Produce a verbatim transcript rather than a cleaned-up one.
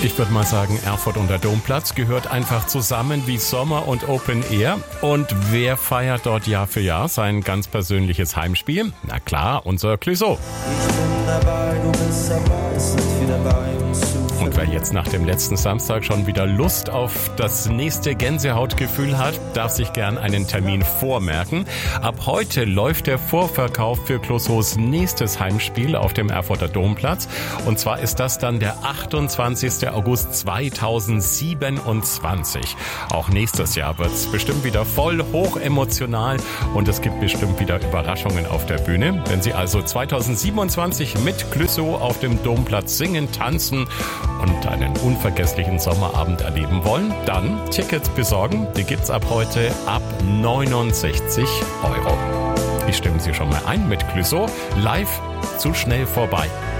Ich würde mal sagen, Erfurt und der Domplatz gehört einfach zusammen wie Sommer und Open Air. Und wer feiert dort Jahr für Jahr sein ganz persönliches Heimspiel? Na klar, unser Clouseau. Ich bin dabei, du bist dabei, sind wir dabei, uns zu Und wer jetzt nach dem letzten Samstag schon wieder Lust auf das nächste Gänsehautgefühl hat, darf sich gern einen Termin vormerken. Ab heute läuft der Vorverkauf für Clouseaus nächstes Heimspiel auf dem Erfurter Domplatz. Und zwar ist das dann der achtundzwanzigster August zweitausendsiebenundzwanzig. Auch nächstes Jahr wird's bestimmt wieder voll hoch emotional und es gibt bestimmt wieder Überraschungen auf der Bühne. Wenn Sie also zweitausendsiebenundzwanzig mit Clouseau auf dem Domplatz singen, tanzen und einen unvergesslichen Sommerabend erleben wollen, dann Tickets besorgen. Die gibt's ab heute ab neunundsechzig Euro. Ich stimme Sie schon mal ein mit Clouseau. Live zu schnell vorbei.